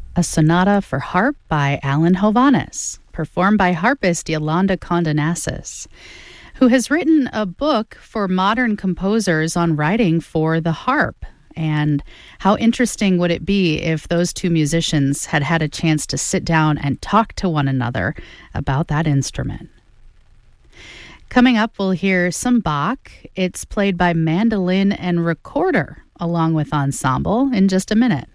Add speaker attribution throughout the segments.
Speaker 1: A sonata for harp by Alan Hovhaness, performed by harpist Yolanda Condonassis, who has written a book for modern composers on writing for the harp. And how interesting would it be if those two musicians had had a chance to sit down and talk to one another about that instrument? Coming up, we'll hear some Bach. It's played by mandolin and recorder, along with ensemble, in just a minute.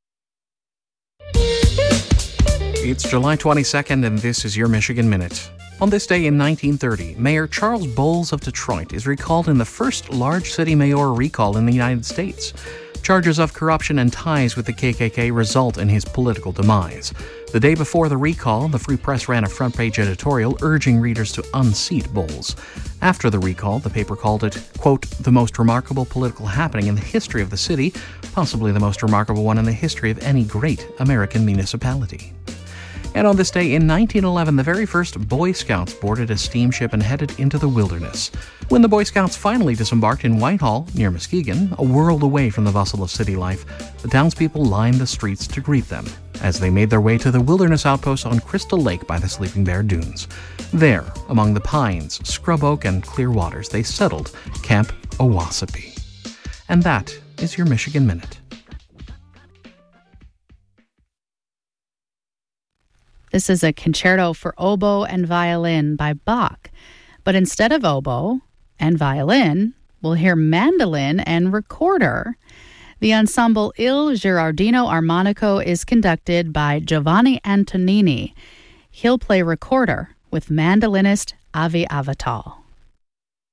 Speaker 2: It's July 22nd, and this is your Michigan Minute. On this day in 1930, Mayor Charles Bowles of Detroit is recalled in the first large city mayor recall in the United States. Charges of corruption and ties with the KKK result in his political demise. The day before the recall, the Free Press ran a front-page editorial urging readers to unseat Bowles. After the recall, the paper called it, quote, the most remarkable political happening in the history of the city, possibly the most remarkable one in the history of any great American municipality. And on this day in 1911, the very first Boy Scouts boarded a steamship and headed into the wilderness. When the Boy Scouts finally disembarked in Whitehall, near Muskegon, a world away from the bustle of city life, the townspeople lined the streets to greet them as they made their way to the wilderness outpost on Crystal Lake by the Sleeping Bear Dunes. There, among the pines, scrub oak, and clear waters, they settled Camp Owassipee. And that is your Michigan Minute.
Speaker 1: This is a concerto for oboe and violin by Bach. But instead of oboe and violin, we'll hear mandolin and recorder. The ensemble Il Girardino Armonico is conducted by Giovanni Antonini. He'll play recorder with mandolinist Avi Avital.